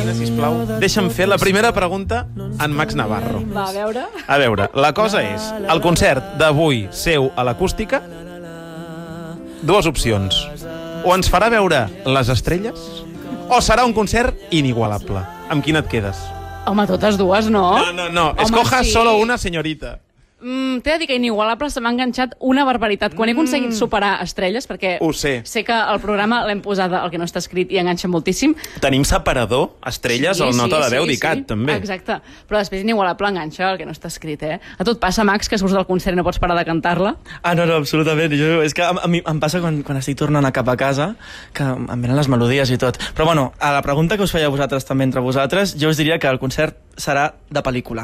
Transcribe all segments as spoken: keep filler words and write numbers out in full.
feina, sisplau. Deixa'm fer la primera pregunta en Max Navarro. Va, a veure. A veure, la cosa és, el concert d'avui seu a l'Acústica, dues opcions. O ens farà veure les estrelles, o serà un concert inigualable. Amb quina et quedes? Home, totes dues, no? No, no, no. Escoja sí. solo una, señorita. Mm, T'he de dir que inigualable se m'ha enganxat una barbaritat. Quan he aconseguit superar estrelles, perquè Ho sé. sé que el programa l'hem posat al que no està escrit i enganxa moltíssim. Tenim separador, estrelles, Sí, al Nota sí, de Veu sí, d'Icat, sí. també. Exacte. Però després inigualable enganxa el que no està escrit, eh? A tu et passa, Max, que surts del concert i no pots parar de cantar-la? Ah, no, no, absolutament. Jo, és que a, a mi em passa quan, quan estic tornant a cap a casa, que em venen les melodies i tot. Però bueno, a la pregunta que us feia a vosaltres també entre vosaltres, jo us diria que el concert serà de pel·lícula.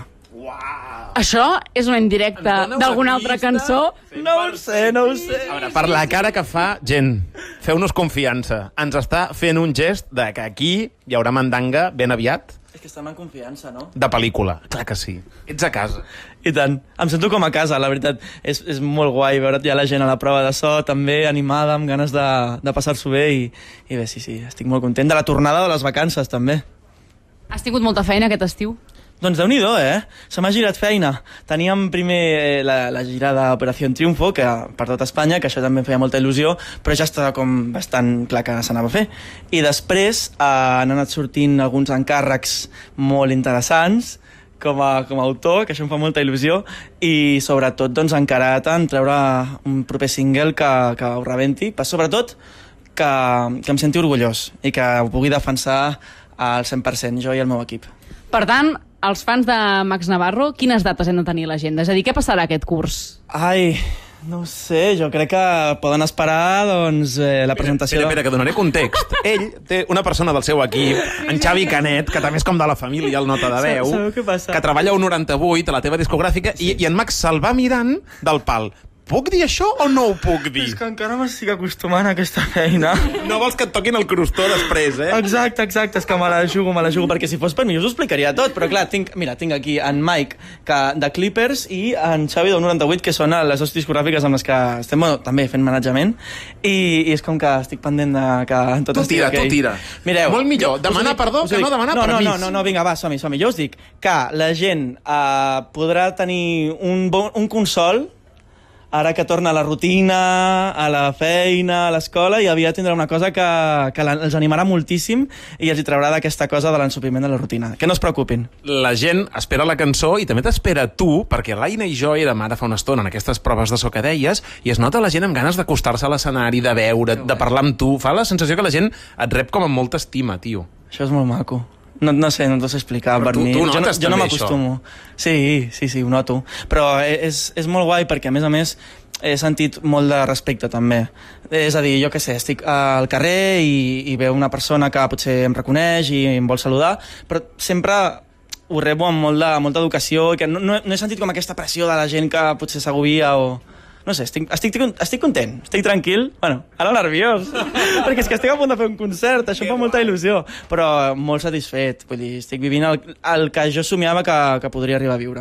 Això és una indirecta d'alguna altra cançó? No ho sé, no ho sé. A veure, per la cara que fa, gent, feu-nos confiança. Ens està fent un gest de que aquí hi haurà mandanga ben aviat. És que estem en confiança, no? De pel·lícula. Clar que sí. Ets a casa. I tant. Em sento com a casa, la veritat. És, és molt guai veure ja la gent a la prova de so, també animada, amb ganes de, de passar-s'ho bé. I, I bé, sí, sí, estic molt content. De la tornada de les vacances, també. Has tingut molta feina aquest estiu? Doncs Déu-n'hi-do, eh? Se m'ha girat feina. Teníem primer eh, la, la gira d'Operació Triunfo, que per tot Espanya, que això també em feia molta il·lusió, però ja estava com bastant clar que s'anava a fer. I després eh, han anat sortint alguns encàrrecs molt interessants, com a, com a autor, que això em fa molta il·lusió, i sobretot doncs, encarat en treure un proper single que, que ho rebenti, però sobretot que, que em senti orgullós i que ho pugui defensar al cent per cent, jo i el meu equip. Per tant, els fans de Max Navarro, quines dates hem de tenir a l'agenda? És a dir, què passarà aquest curs? Ai, no ho sé, jo crec que poden esperar doncs, eh, la presentació... Espera, espera, que donaré context. Ell té una persona del seu equip, en Xavi Canet, que també és com de la família, el Nota de Veu, Sabeu què passa? que treballa a un noranta-vuit a la teva discogràfica, sí. i, i en Max se'l va mirant del pal. Puc dir això o no ho puc dir? És que encara m'estic acostumant a aquesta feina. No vols que et toquin el crostó després, eh? Exacte, exacte, és que me la jugo, me la jugo, perquè si fos per mi us ho explicaria tot, però clar, tinc, mira, tinc aquí en Mike que, de Clippers i en Xavi del noranta-vuit, que són les dues discogràfiques amb les que estem bueno, també fent manatjament, i, i és com que estic pendent de que tot Tu estigui tira, okay. tu tira. Mireu, Molt millor, jo- us demanar ho dic- perdó us ho que dic. no demanar no, permís. No, no, no, no, vinga, va, som-hi, som-hi. Jo us dic que la gent eh, podrà tenir un, bon, un consol ara que torna a la rutina, a la feina, a l'escola, i aviat tindrà una cosa que, que els animarà moltíssim i els hi traurà d'aquesta cosa de l'ensopiment de la rutina. Que no es preocupin. La gent espera la cançó i també t'espera tu, perquè l'Aina i jo érem ara fa una estona en aquestes proves de so que deies, i es nota la gent amb ganes d'acostar-se a l'escenari, de veure't, de parlar amb tu. Fa la sensació que la gent et rep com amb molta estima, tio. Això és molt maco. No, no sé, no t'ho sé explicar. Però per tu- mi. tu jo no, notes jo no també m'acostumo. Sí, sí, sí, ho noto. Però és, és molt guai perquè, a més a més, he sentit molt de respecte, també. És a dir, jo què sé, estic al carrer i, i veu una persona que potser em reconeix i em vol saludar, però sempre ho rebo amb molt de, molta educació i que no, no, no he sentit com aquesta pressió de la gent que potser s'agobia o... No sé, estic, estic, estic content, estic tranquil. Bueno, ara nerviós, perquè és que estic a punt de fer un concert, això em fa molta il·lusió, però molt satisfet. Vull dir, estic vivint el, el que jo somiava que, que podria arribar a viure.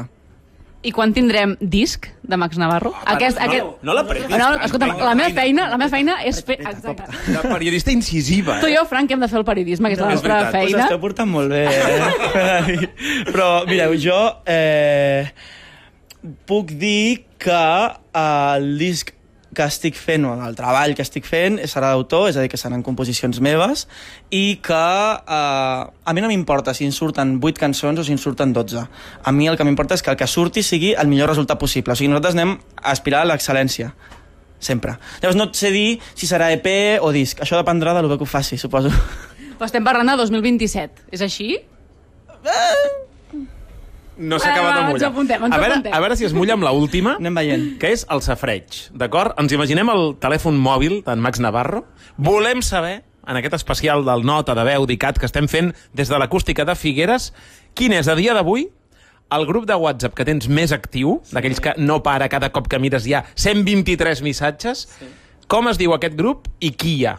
I quan tindrem disc de Max Navarro? Oh, aquest, no, aquest... no l'apretis No, tant, escolta, vinga, la meva Aina. feina, la meva feina és fer... Exacte. De periodista incisiva, Tu i eh? jo, Frank, hem de fer el periodisme, que és la No, és nostra veritat. Us feina. esteu portant molt bé, eh? Però, mireu, jo eh, puc dir que el disc que estic fent, o el treball que estic fent, serà d'autor, és a dir, que seran composicions meves, i que eh, a mi no m'importa si en surten vuit cançons o si en surten dotze. A mi el que m'importa és que el que surti sigui el millor resultat possible. O sigui, nosaltres anem a aspirar a l'excel·lència. Sempre. Llavors no et sé dir si serà E P o disc. Això dependrà de lo bé que ho faci, suposo. Però estem parlant de dos mil vint-i-set. És així? No s'acaba Va, de va, mullar. ens apuntem, ens a, veure, apuntem. a veure si es mulla amb la última, Anem veient. que és el safreig, d'acord? Ens imaginem el telèfon mòbil d'en Max Navarro. Volem saber, en aquest especial del Nota de Veu d'Icat que estem fent des de l'Acústica de Figueres, quin és a dia d'avui el grup de WhatsApp que tens més actiu, sí. d'aquells que no para cada cop que mires hi ha cent vint-i-tres missatges. Sí. Com es diu aquest grup i qui hi ha?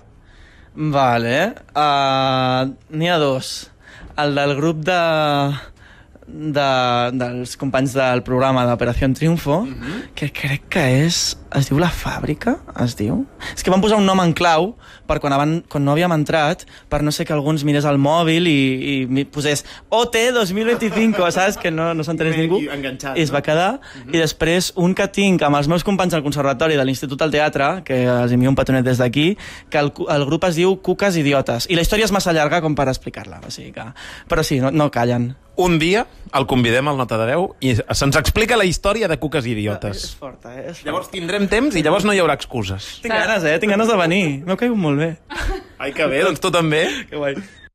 Vale. Uh, N'hi ha dos. El del grup de de, dels companys del programa d'Operació Triunfo, uh -huh. que crec que és... Es diu La Fàbrica, es diu? És que van posar un nom en clau per quan, van, quan no havíem entrat, per no sé que alguns mirés al mòbil i, i posés O T dos mil vint-i-cinco, saps? Que no, no s'entenés ningú. I, enganxat, I es va quedar. Uh -huh. I després un que tinc amb els meus companys al Conservatori de l'Institut del Teatre, que els envio un petonet des d'aquí, que el, el grup es diu Cuques Idiotes. I la història és massa llarga com per explicar-la. O sigui que... Però sí, no, no callen. Un dia el convidem al Nota de Veu i se'ns explica la història de Cuques Idiotes. És forta, eh? És forta. Llavors tindrem temps i llavors no hi haurà excuses. Tinc ganes, eh? Tinc ganes de venir. M'heu caigut molt bé. Ai, que bé, doncs tu també. Que guai.